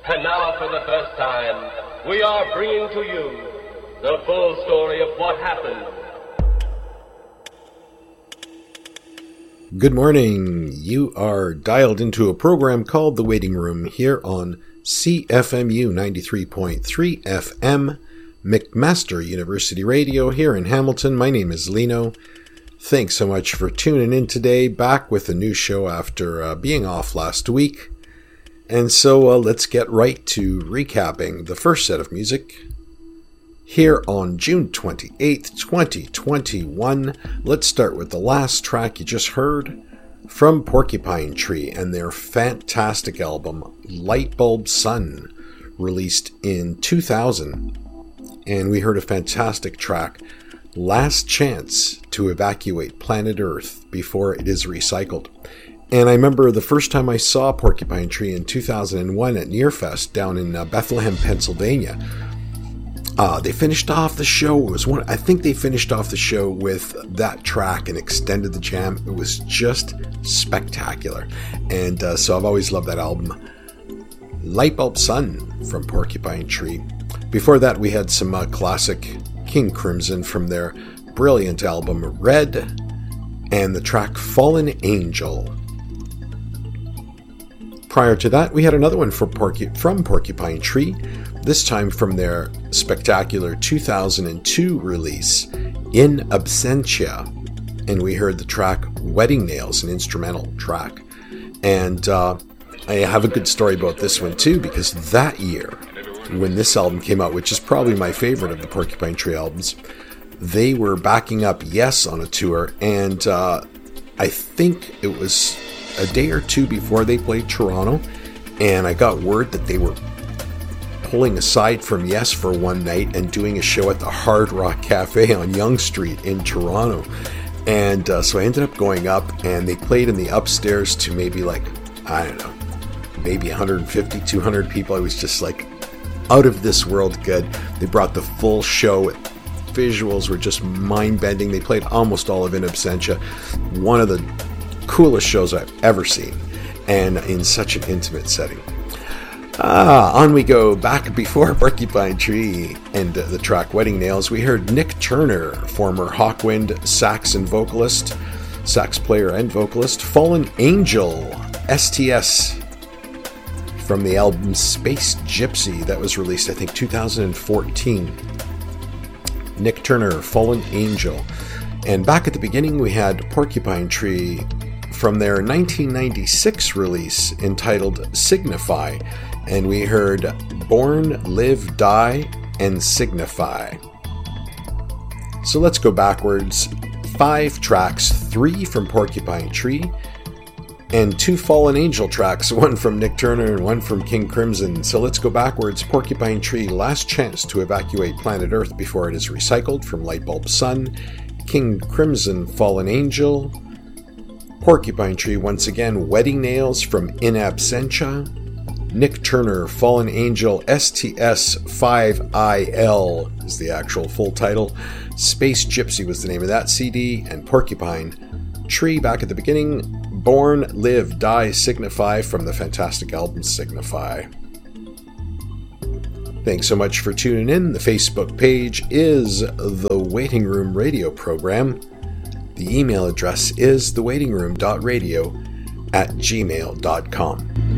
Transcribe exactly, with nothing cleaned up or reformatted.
And now, for the first time, we are bringing to you the full story of what happened. Good morning. You are dialed into a program called The Waiting Room here on C F M U ninety-three point three F M, McMaster University Radio here in Hamilton. My name is Lino. Thanks so much for tuning in today, back with a new show after uh, being off last week. And so uh, let's get right to recapping the first set of music. Here on June twenty-eighth, twenty twenty-one, let's start with the last track you just heard from Porcupine Tree and their fantastic album, Lightbulb Sun, released in two thousand. And we heard a fantastic track, Last Chance to Evacuate Planet Earth Before It Is Recycled. And I remember the first time I saw Porcupine Tree in two thousand one at Nearfest down in uh, Bethlehem, Pennsylvania. Uh, they finished off the show. It was one. I think they finished off the show with that track and extended the jam. It was just spectacular. And uh, so I've always loved that album. Lightbulb Sun from Porcupine Tree. Before that, we had some uh, classic King Crimson from their brilliant album Red and the track Fallen Angel. Prior to that, we had another one for Porcu- from Porcupine Tree, this time from their spectacular two thousand two release, In Absentia. And we heard the track Wedding Nails, an instrumental track. And uh, I have a good story about this one too, because that year, when this album came out, which is probably my favorite of the Porcupine Tree albums, they were backing up Yes on a tour, and uh, I think it was a day or two before they played Toronto, and I got word that they were pulling aside from Yes for one night and doing a show at the Hard Rock Cafe on Yonge Street in Toronto. And uh, so I ended up going up, and they played in the upstairs to maybe like, I don't know, maybe one hundred fifty, two hundred people. I was just like out of this world good. They brought the full show. Visuals were just mind-bending. They played almost all of In Absentia. One of the coolest shows I've ever seen, and in such an intimate setting. Ah, on we go. Back before Porcupine Tree and uh, the track Wedding Nails, we heard Nick Turner, former Hawkwind sax and vocalist, sax player and vocalist, Fallen Angel, S T S, from the album Space Gypsy that was released, I think, two thousand fourteen. Nick Turner, Fallen Angel. And back at the beginning, we had Porcupine Tree from their nineteen ninety-six release entitled Signify, and we heard Born, Live, Die, and Signify. So let's go backwards. Five tracks, three from Porcupine Tree, and two Fallen Angel tracks, one from Nick Turner and one from King Crimson. So let's go backwards. Porcupine Tree, Last Chance to Evacuate Planet Earth Before It Is Recycled from Lightbulb Sun. King Crimson, Fallen Angel. Porcupine Tree, once again, Wedding Nails from In Absentia. Nick Turner, Fallen Angel, S T S five I L is the actual full title. Space Gypsy was the name of that C D. And Porcupine Tree, back at the beginning, Born, Live, Die, Signify from the fantastic album Signify. Thanks so much for tuning in. The Facebook page is The Waiting Room Radio Program. The email address is thewaitingroom dot radio at gmail dot com.